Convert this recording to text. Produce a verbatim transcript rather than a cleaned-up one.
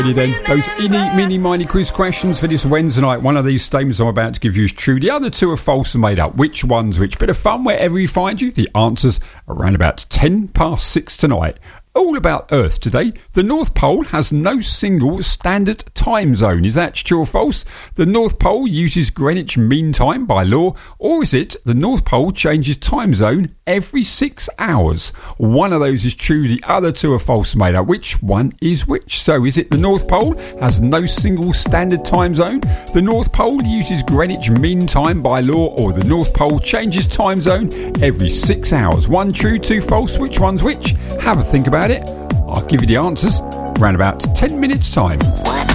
Then those any, mini, miny quiz questions for this Wednesday night. One of these statements I'm about to give you is true. The other two are false and made up. Which one's which? Bit of fun wherever you find you. The answers are around about ten past six tonight. All about Earth today. The North Pole has no single standard time zone. Is that true or false? The North Pole uses Greenwich Mean Time by law, or is it the North Pole changes time zone every six hours? One of those is true. The other two are false and made up. Which one is which? So is it the North Pole has no single standard time zone? The North Pole uses Greenwich Mean Time by law, or the North Pole changes time zone every six hours? One true, two false. Which one's which? Have a think about it. I'll give you the answers around about ten minutes time.